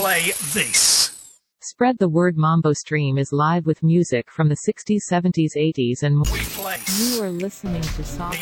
play this. Spread the word. Mambo Stream is live with music from the 60s, 70s, 80s and more. We place. You are listening to Soft